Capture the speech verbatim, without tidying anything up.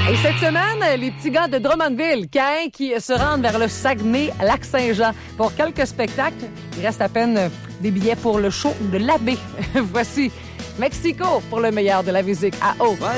Et cette semaine, les petits gars de Drummondville, Caen, qui se rendent vers le Saguenay-Lac-Saint-Jean pour quelques spectacles. Il reste à peine des billets pour le show de l'abbé. Voici Mexico pour le meilleur de la musique à eau.